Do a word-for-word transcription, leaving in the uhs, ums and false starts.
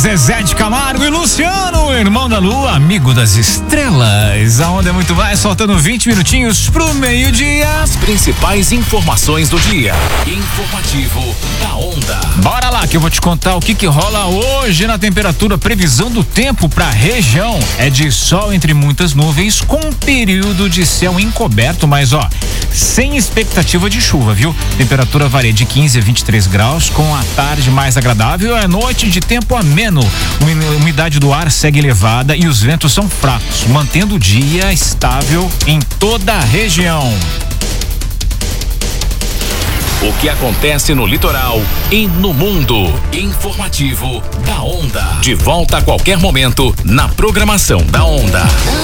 Zezé de Camargo e Luciano, irmão da lua, amigo das estrelas. A onda é muito mais, faltando vinte minutinhos pro meio-dia. As principais informações do dia. Informativo da Onda. Bora lá que eu vou te contar o que que rola hoje na temperatura. Previsão do tempo pra região é de sol entre muitas nuvens com um período de céu encoberto, mas ó, sem expectativa de chuva, viu? Temperatura varia de quinze a vinte e três graus, com a tarde mais agradável e a noite de tempo ameno. A umidade do ar segue elevada e os ventos são fracos, mantendo o dia estável em toda a região. O que acontece no litoral e no mundo. Informativo da Onda. De volta a qualquer momento na programação da Onda.